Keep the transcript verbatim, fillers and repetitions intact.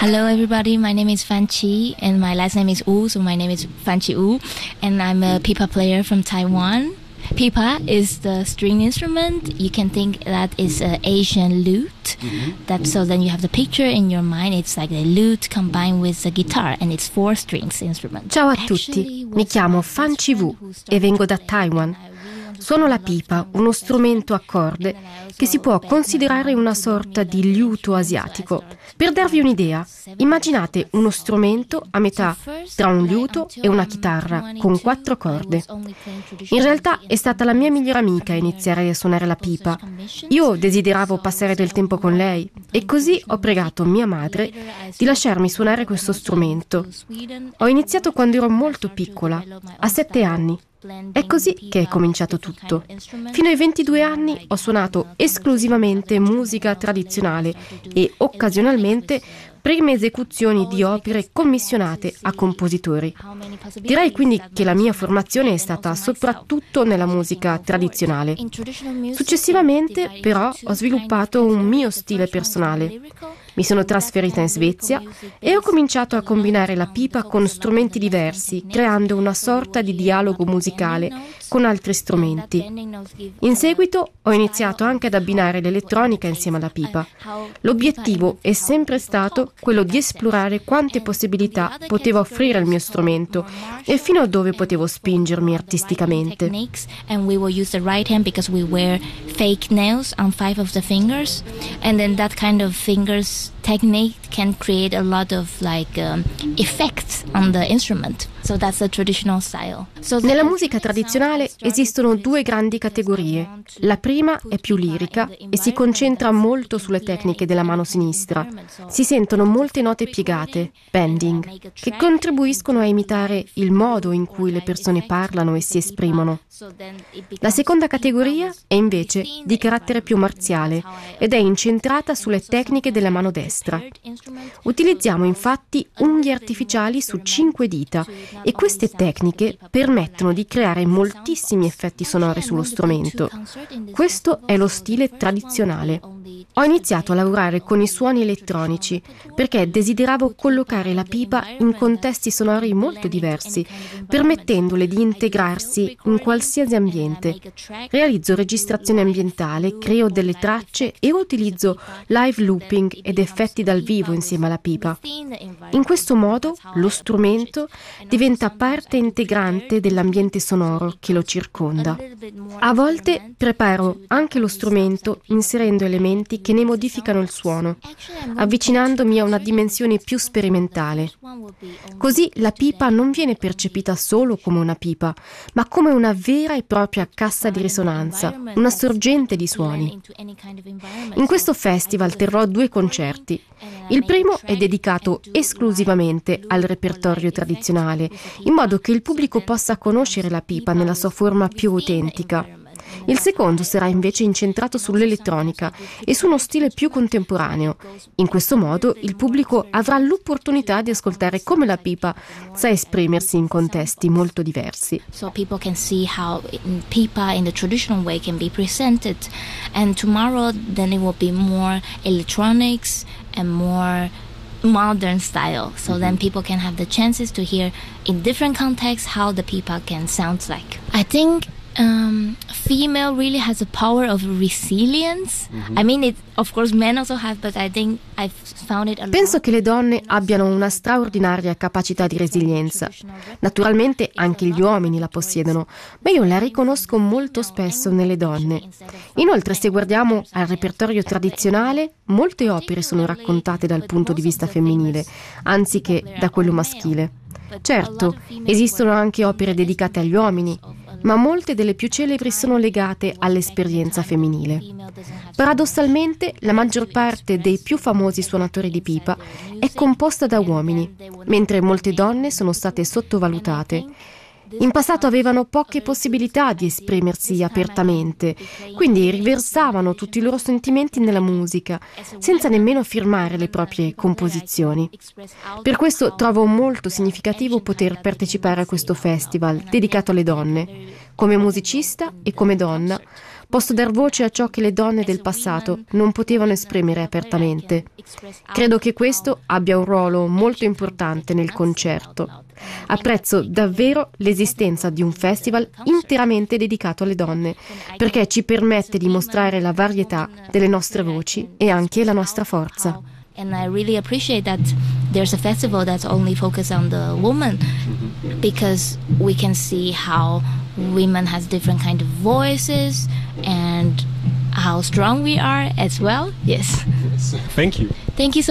Hello everybody, my name is Fan Chi and my last name is Wu, so my name is Fan Chi Wu and I'm a pipa player from Taiwan. Pipa is the string instrument. You can think that is an Asian lute. Mm-hmm. That, so then you have the picture in your mind. It's like a lute combined with the guitar and it's four strings instrument. Ciao a tutti, mi chiamo Fan Chi Wu e vengo da Taiwan. Suono la pipa, uno strumento a corde che si può considerare una sorta di liuto asiatico. Per darvi un'idea, immaginate uno strumento a metà tra un liuto e una chitarra con quattro corde. In realtà è stata la mia migliore amica a iniziare a suonare la pipa. Io desideravo passare del tempo con lei e così ho pregato mia madre di lasciarmi suonare questo strumento. Ho iniziato quando ero molto piccola, a sette anni. È così che è cominciato tutto. Fino ai ventidue anni ho suonato esclusivamente musica tradizionale e occasionalmente prime esecuzioni di opere commissionate a compositori. Direi quindi che la mia formazione è stata soprattutto nella musica tradizionale. Successivamente, però, ho sviluppato un mio stile personale. Mi sono trasferita in Svezia e ho cominciato a combinare la pipa con strumenti diversi, creando una sorta di dialogo musicale con altri strumenti. In seguito ho iniziato anche ad abbinare l'elettronica insieme alla pipa. L'obiettivo è sempre stato quello di esplorare quante possibilità poteva offrire il mio strumento e fino a dove potevo spingermi artisticamente. And we will use the right hand because we wear fake nails on five of the fingers, and then that kind of fingers technique can create a lot of like um, effects on the instrument. So that's the traditional style. So Nella musica tradizionale esistono due grandi categorie. La prima è più lirica e si concentra molto sulle tecniche della mano sinistra. Si sentono molte note piegate, bending, che contribuiscono a imitare il modo in cui le persone parlano e si esprimono. La seconda categoria è invece di carattere più marziale ed è incentrata sulle tecniche della mano destra. Utilizziamo infatti unghie artificiali su cinque dita e queste tecniche permettono di creare moltissimi effetti sonori sullo strumento. Questo è lo stile tradizionale. Ho iniziato a lavorare con i suoni elettronici perché desideravo collocare la pipa in contesti sonori molto diversi, permettendole di integrarsi in qualsiasi ambiente. Realizzo registrazione ambientale, creo delle tracce e utilizzo live looping ed effetti dal vivo insieme alla pipa. In questo modo lo strumento diventa parte integrante dell'ambiente sonoro che lo circonda. A volte preparo anche lo strumento inserendo elementi che ne modificano il suono, avvicinandomi a una dimensione più sperimentale. Così la pipa non viene percepita solo come una pipa, ma come una vera e propria cassa di risonanza, una sorgente di suoni. In questo festival terrò due concerti. Il primo è dedicato esclusivamente al repertorio tradizionale, in modo che il pubblico possa conoscere la pipa nella sua forma più autentica. Il secondo sarà invece incentrato sull'elettronica e su uno stile più contemporaneo. In questo modo il pubblico avrà l'opportunità di ascoltare come la pipa sa esprimersi in contesti molto diversi. So people can see how pipa in the traditional way can be presented, and tomorrow then it will be more electronics and more modern style, so then people can have the chances to hear in different contexts how the pipa can sound like. I think Um, female really has a power of resilience. Mm-hmm. I mean, it, of course men also have, but I think I've found it a lot. Penso che le donne abbiano una straordinaria capacità di resilienza. Naturalmente anche gli uomini la possiedono, ma io la riconosco molto spesso nelle donne. Inoltre, se guardiamo al repertorio tradizionale, molte opere sono raccontate dal punto di vista femminile, anziché da quello maschile. Certo, esistono anche opere dedicate agli uomini, ma molte delle più celebri sono legate all'esperienza femminile. Paradossalmente, la maggior parte dei più famosi suonatori di pipa è composta da uomini, mentre molte donne sono state sottovalutate. In passato avevano poche possibilità di esprimersi apertamente, quindi riversavano tutti i loro sentimenti nella musica, senza nemmeno firmare le proprie composizioni. Per questo trovo molto significativo poter partecipare a questo festival dedicato alle donne. Come musicista e come donna, posso dar voce a ciò che le donne del passato non potevano esprimere apertamente. Credo che questo abbia un ruolo molto importante nel concerto. Apprezzo davvero l'esistenza di un festival interamente dedicato alle donne, perché ci permette di mostrare la varietà delle nostre voci e anche la nostra forza. And I really appreciate that there's a festival that's only focused on the woman, because we can see how women has different kind of voices and how strong we are as well. Yes. Thank you. Thank you so